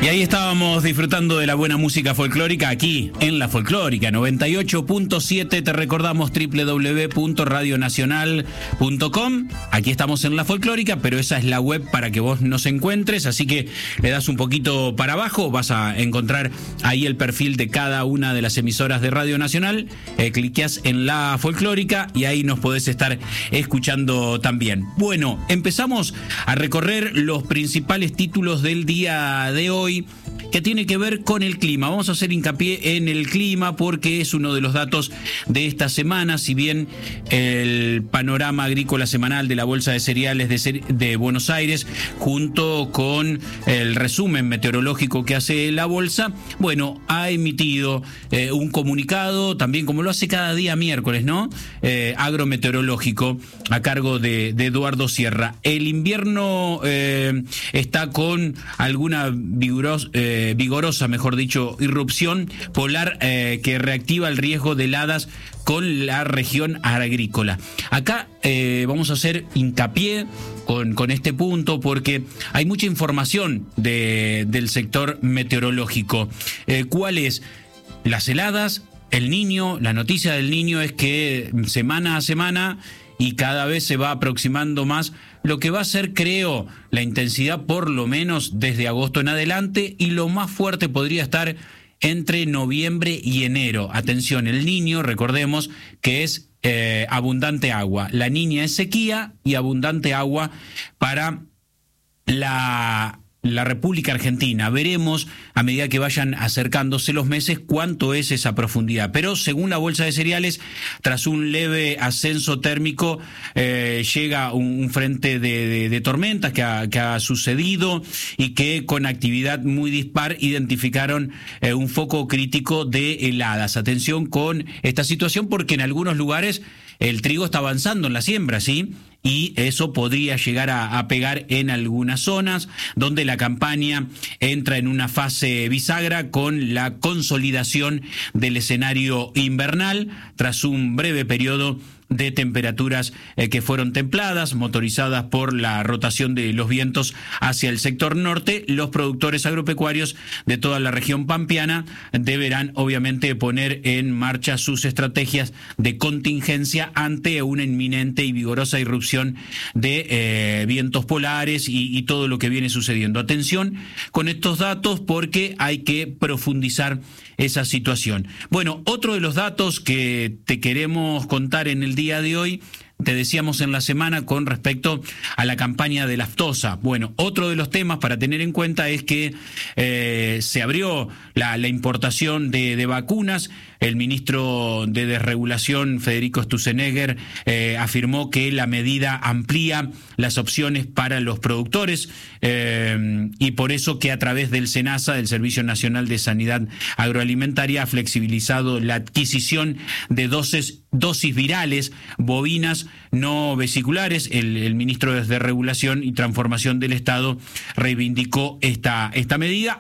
Y ahí estábamos disfrutando de la buena música folclórica aquí en La Folclórica 98.7. Te recordamos www.radionacional.com. Aquí estamos en La Folclórica, pero esa es la web para que vos nos encuentres. Así que le das un poquito para abajo, vas a encontrar ahí el perfil de cada una de las emisoras de Radio Nacional. Cliqueás en La Folclórica y ahí nos podés estar escuchando también. Bueno, empezamos a recorrer los principales títulos del día de hoy, que tiene que ver con el clima. Vamos a hacer hincapié en el clima porque es uno de los datos de esta semana. Si bien el panorama agrícola semanal de la Bolsa de Cereales de Buenos Aires, junto con el resumen meteorológico que hace la Bolsa, bueno, ha emitido un comunicado, también como lo hace cada día miércoles, ¿no? Agrometeorológico, a cargo de Eduardo Sierra. El invierno está con alguna vigorosa, mejor dicho, irrupción polar que reactiva el riesgo de heladas con la región agrícola. Acá vamos a hacer hincapié con este punto porque hay mucha información del sector meteorológico. ¿Cuál es? Las heladas, el Niño. La noticia del Niño es que semana a semana y cada vez se va aproximando más lo que va a ser, creo, la intensidad por lo menos desde agosto en adelante, y lo más fuerte podría estar entre noviembre y enero. Atención, el Niño, recordemos que es abundante agua. La Niña es sequía y abundante agua para la República Argentina. Veremos a medida que vayan acercándose los meses cuánto es esa profundidad. Pero según la Bolsa de Cereales, tras un leve ascenso térmico, llega un frente de tormentas que ha sucedido y que con actividad muy dispar identificaron un foco crítico de heladas. Atención con esta situación porque en algunos lugares el trigo está avanzando en la siembra, ¿sí? Y eso podría llegar a pegar en algunas zonas donde la campaña entra en una fase bisagra con la consolidación del escenario invernal tras un breve periodo de temperaturas que fueron templadas, motorizadas por la rotación de los vientos hacia el sector norte. Los productores agropecuarios de toda la región pampeana deberán obviamente poner en marcha sus estrategias de contingencia ante una inminente y vigorosa irrupción de vientos polares y todo lo que viene sucediendo. Atención con estos datos porque hay que profundizar esa situación. Bueno, otro de los datos que te queremos contar en el día de hoy, te decíamos en la semana con respecto a la campaña de la aftosa. Bueno, otro de los temas para tener en cuenta es que se abrió la importación de vacunas. El ministro de Desregulación, Federico Sturzenegger, afirmó que la medida amplía las opciones para los productores y por eso que a través del SENASA, del Servicio Nacional de Sanidad Agroalimentaria, ha flexibilizado la adquisición de dosis virales bovinas no vesiculares. El ministro de Regulación y Transformación del Estado reivindicó esta medida.